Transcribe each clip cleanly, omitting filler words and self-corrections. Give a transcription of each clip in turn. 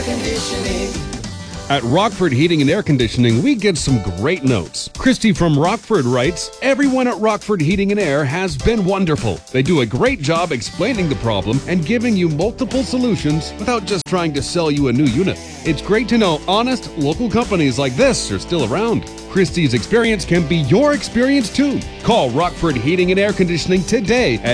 At Rockford Heating and Air Conditioning, we get some great notes. Christy from Rockford writes, "Everyone at Rockford Heating and Air has been wonderful. They do a great job explaining the problem and giving you multiple solutions without just trying to sell you a new unit. It's great to know honest, local companies like this are still around. Christy's experience can be your experience too. Call Rockford Heating and Air Conditioning today at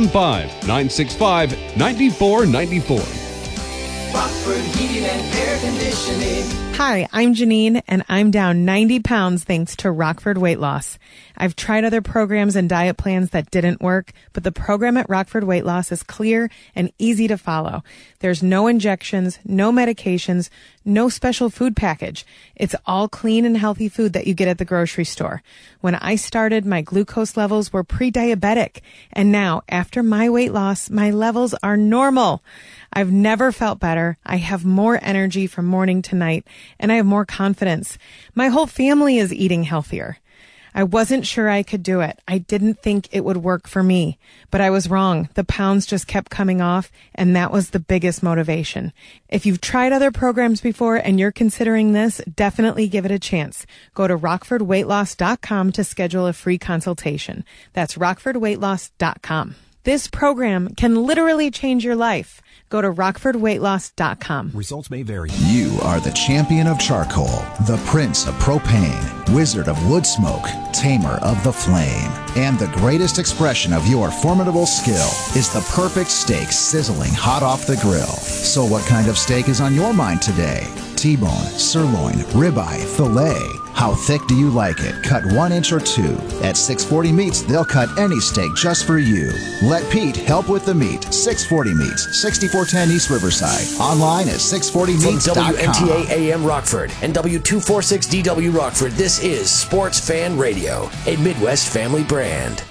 815-965-9494. Rockford Heating and Air Conditioning. Hi, I'm Janine, and I'm down 90 pounds thanks to Rockford Weight Loss. I've tried other programs and diet plans that didn't work, but the program at Rockford Weight Loss is clear and easy to follow. There's no injections, no medications, no special food package. It's all clean and healthy food that you get at the grocery store. When I started, my glucose levels were pre-diabetic, and now, after my weight loss, my levels are normal. I've never felt better. I have more energy from morning to night, and I have more confidence. My whole family is eating healthier. I wasn't sure I could do it. I didn't think it would work for me, but I was wrong. The pounds just kept coming off, and that was the biggest motivation. If you've tried other programs before and you're considering this, definitely give it a chance. Go to rockfordweightloss.com to schedule a free consultation. That's rockfordweightloss.com. This program can literally change your life. Go to rockfordweightloss.com. Results may vary. You are the champion of charcoal, the prince of propane, wizard of wood smoke, tamer of the flame. And the greatest expression of your formidable skill is the perfect steak sizzling hot off the grill. So what kind of steak is on your mind today? T-bone, sirloin, ribeye, filet. How thick do you like it? Cut 1 inch or 2. At 640 Meats, they'll cut any steak just for you. Let Pete help with the meat. 640 Meats, 6410 East Riverside. Online at 640meats.com. From WMTA AM Rockford and W246DW Rockford, this is Sports Fan Radio, a Midwest family brand.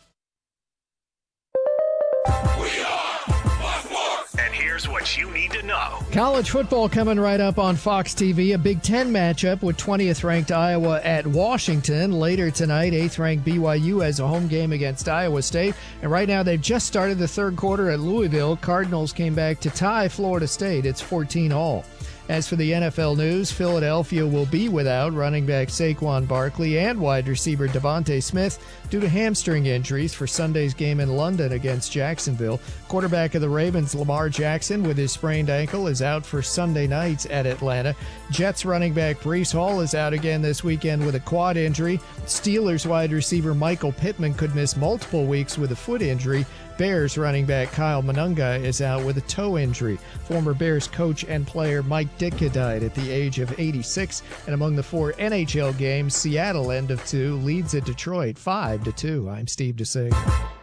Here's what you need to know. College football coming right up on Fox TV. A Big Ten matchup with 20th-ranked Iowa at Washington. Later tonight, 8th-ranked BYU has a home game against Iowa State. And right now, they've just started the third quarter at Louisville. Cardinals came back to tie Florida State. It's 14-all. As for the NFL news, Philadelphia will be without running back Saquon Barkley and wide receiver Devontae Smith due to hamstring injuries for Sunday's game in London against Jacksonville. Quarterback of the Ravens, Lamar Jackson, with his sprained ankle, is out for Sunday nights at Atlanta. Jets running back Breece Hall is out again this weekend with a quad injury. Steelers wide receiver Michael Pittman could miss multiple weeks with a foot injury. Bears running back Kyle Monunga is out with a toe injury. Former Bears coach and player Mike Ditka died at the age of 86. And among the 4 NHL games, Seattle end of 2 leads at Detroit 5-2. I'm Steve DeSager.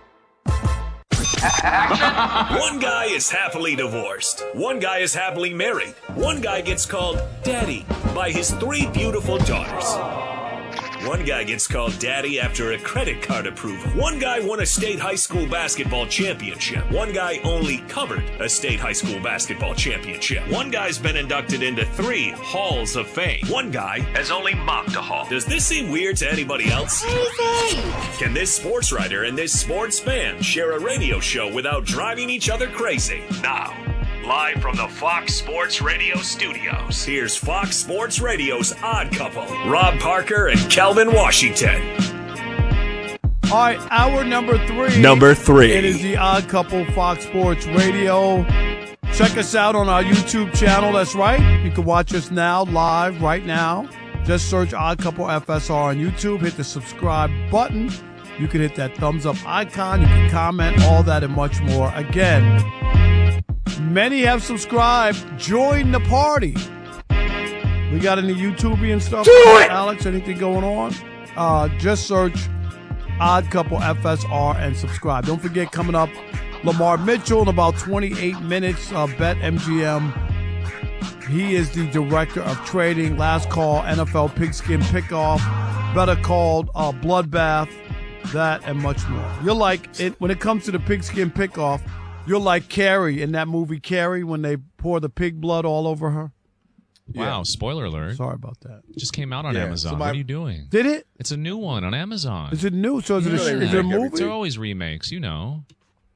One guy is happily divorced. One guy is happily married. One guy gets called Daddy by his 3 beautiful daughters. One guy gets called Daddy after a credit card approval. One guy won a state high school basketball championship. One guy only covered a state high school basketball championship. One guy's been inducted into 3 halls of fame. One guy has only mopped a hall. Does this seem weird to anybody else? Crazy! Can this sports writer and this sports fan share a radio show without driving each other crazy? Now, live from the Fox Sports Radio studios, here's Fox Sports Radio's Odd Couple, Rob Parker and Calvin Washington. All right, hour number 3. Number 3. It is the Odd Couple, Fox Sports Radio. Check us out on our YouTube channel. That's right. You can watch us now, live, right now. Just search Odd Couple FSR on YouTube. Hit the subscribe button. You can hit that thumbs up icon. You can comment, all that and much more. Again, many have subscribed. Join the party. We got any YouTubing stuff? Do it! Alex, anything going on? Just search Odd Couple FSR and subscribe. Don't forget, coming up, Lamar Mitchell in about 28 minutes. BetMGM. He is the director of trading. Last call, NFL Pigskin Pickoff. Better Called Bloodbath. That and much more. You're like, when it comes to the Pigskin Pickoff, you're like Carrie in that movie Carrie when they pour the pig blood all over her. Wow, Yeah. Spoiler alert. Sorry about that. It just came out on Amazon. What are you doing? Did it? It's a new one on Amazon. Is it new? So is it a movie? They're always remakes, you know.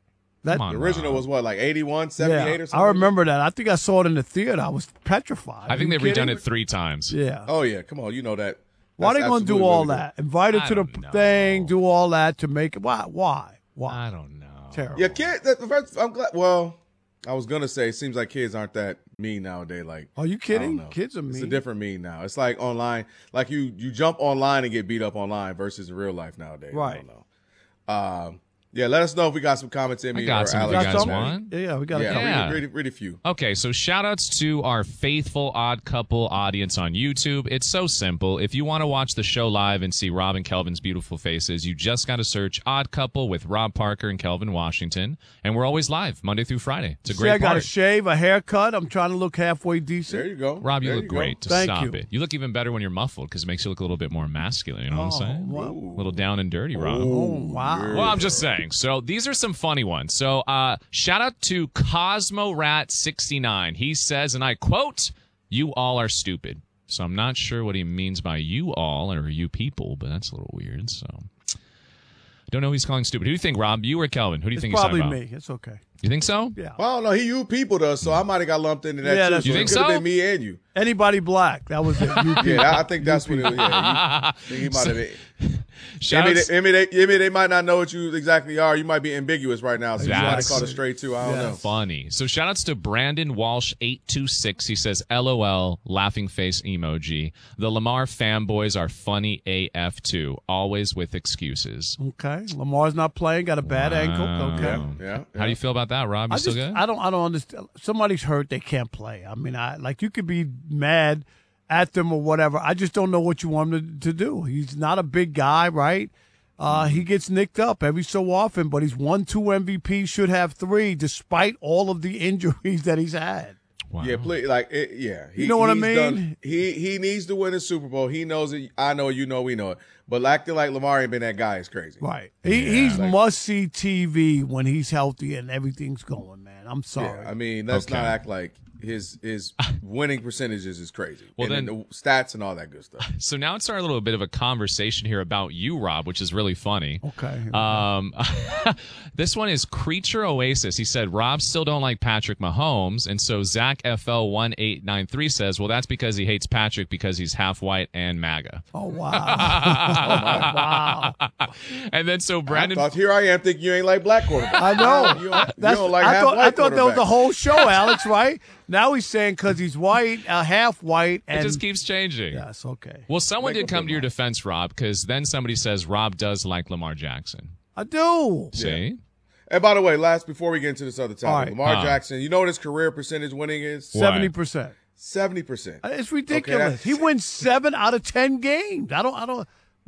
That, Come on, The original Rob. was what, like 81, 78 or something? I remember that. I think I saw it in the theater. I was petrified. I think Are they've you redone kidding? it 3 times. Yeah. Oh, yeah. Come on. You know that. Why are they That's going to do absolutely all really that? Invite her I to the don't know. thing, do all that to make it. Why? I don't know. Terrible. good. Yeah, kids. I'm glad. Well, I was going to say, it seems like kids aren't that mean nowadays. Like, Are you I kidding? don't know. Kids are It's a mean. different mean now. It's like online. Like you jump online and get beat up online versus in real life nowadays. I Right. don't know. Yeah, let us know if we got some comments in. I me got or some if Alex. you guys some? want. Yeah, we got a couple. Yeah. Read a few. Okay, so shout outs to our faithful Odd Couple audience on YouTube. It's so simple. If you want to watch the show live and see Rob and Kelvin's beautiful faces, you just got to search Odd Couple with Rob Parker and Kelvin Washington. And we're always live Monday through Friday. It's a See, great I got a part. shave, a haircut. I'm trying to look halfway decent. There you go. Rob, you There look go. great. Thank Stop you. it. You look even better when you're muffled because it makes you look a little bit more masculine. You know what I'm saying? wow. A little down and dirty, Rob. Oh, wow. Well, I'm just saying. So these are some funny ones. So shout out to CosmoRat69. He says, and I quote, "You all are stupid." So I'm not sure what he means by you all or you people, but that's a little weird. So don't know who he's calling stupid. Who do you think, Rob? You or Kelvin? Who do you It's think he's probably talking about? me. It's okay. You think so? Yeah. Well, I don't know. You people does, so I might have got lumped into that Yeah, too. that's So You it think could have so? been me and you. Anybody black. That was it. Yeah, I think that's what it was. Yeah, he might have been. Shout outs- They might not know what you exactly are. You might be ambiguous right now, so you might have That's- caught it straight too. I don't know. Funny. So shout outs to Brandon Walsh 826. He says, LOL, laughing face emoji. The Lamar fanboys are funny AF too, always with excuses. Okay. Lamar's not playing. Got a bad ankle. Okay. Yeah. How do you feel about that, Rob? You still good? I don't understand. Somebody's hurt. They can't play. I mean, you could be mad at them or whatever. I just don't know what you want him to do. He's not a big guy, right? He gets nicked up every so often, but he's won 2 MVPs, should have 3, despite all of the injuries that he's had. Wow. Yeah, please, yeah. You know what I he's mean? He needs to win the Super Bowl. He knows it. I know, you know, we know it. But acting like Lamar ain't been that guy is crazy. Right. He's must-see TV when he's healthy and everything's going, man. I'm sorry. Yeah, I mean, let's Okay. not act like his winning percentages is crazy. Well, and then- the stats and all that good stuff. So now it's starting a little bit of a conversation here about you, Rob, which is really funny. Okay. This one is Creature Oasis. He said, Rob still don't like Patrick Mahomes. And so Zach FL1893 says, well, that's because he hates Patrick because he's half white and MAGA. Oh, wow. Wow. And then so Brandon. Here I am thinking you ain't like black quarterbacks. I know. You don't like half I white thought that was the quarterbacks. whole show, Alex, right? Now he's saying because he's white, half white. It And just keeps changing. Yes, okay. Well, someone Make did up come your to your mind. defense, Rob, because then somebody says Rob does like Lamar Jackson. I do. See? And by the way, before we get into this other topic, All right. Lamar Jackson, you know what his career percentage winning is? 70%. 70%. It's ridiculous. He wins 7 out of 10 games. I don't.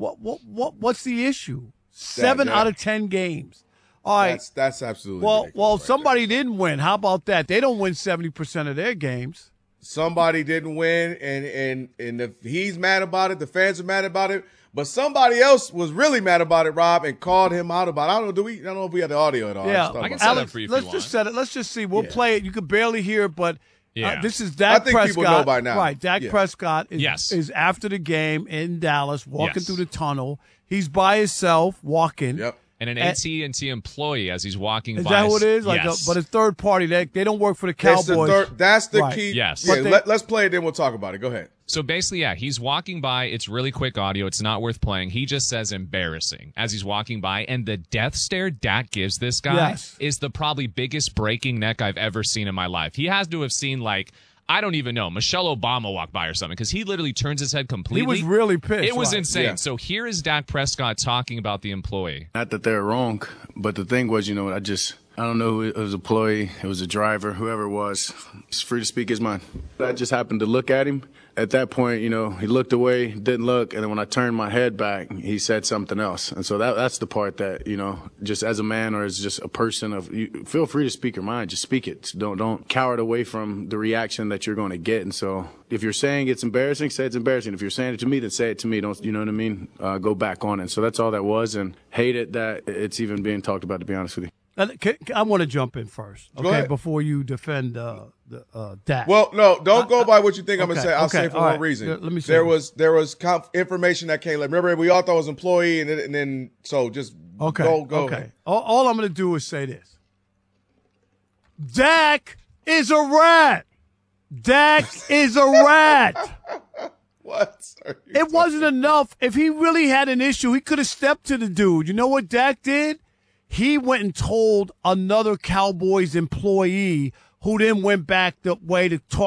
What's the issue? 7 out of 10 games. All right. That's absolutely Well, ridiculous right somebody didn't win. How about that? They don't win 70% of their games. somebody didn't win, and if he's mad about it, the fans are mad about it. But somebody else was really mad about it, Rob, and called him out about it. I don't know if we had the audio at all. Yeah, I can set Alex, it for you if let's you just want. set it. Let's just see. We'll play it. You can barely hear it, but Yeah. this is Dak I think Prescott. people know by now. Right, Dak Yeah. Prescott is, Yes. is after the game in Dallas, walking Yes. through the tunnel. He's by himself, walking. Yep. And an AT&T employee as he's walking Is by. that what it is? Yes. But it's third party. They don't work for the That's Cowboys. that's the Right. key. Yes. Yeah, But let's play it, then we'll talk about it. Go ahead. So basically, yeah, he's walking by. It's really quick audio. It's not worth playing. He just says embarrassing as he's walking by. And the death stare Dak gives this guy Yes. is the probably biggest breaking neck I've ever seen in my life. He has to have seen, like, I don't even know, Michelle Obama walk by or something, because he literally turns his head completely. He was really pissed. It was right. insane. Yeah. So here is Dak Prescott talking about the employee. Not that they're wrong, but the thing was, I don't know who it was, employee, it was a driver, whoever it was. He's free to speak his mind. I just happened to look at him. At that point, he looked away, didn't look, and then when I turned my head back, he said something else. And so that's the part that, just as a man or as just a person, feel free to speak your mind, just speak it. Don't cower it away from the reaction that you're going to get. And so if you're saying it's embarrassing, say it's embarrassing. If you're saying it to me, then say it to me. Don't, you know what I mean? Go back on it. So that's all that was, and hate it that it's even being talked about, to be honest with you. I want to jump in first, Go okay, ahead. before you defend Dak. Well, no, don't go by what you think I'm going to okay, say. I'll okay, say it for all one right. reason. Let me see. There was information that came. Remember, we all thought it was employee, and then so just Okay. go. Okay. All I'm going to do is say this. Dak is a rat. Dak is a rat. What? It wasn't enough. If he really had an issue, he could have stepped to the dude. You know what Dak did? He went and told another Cowboys employee who then went back the way to talk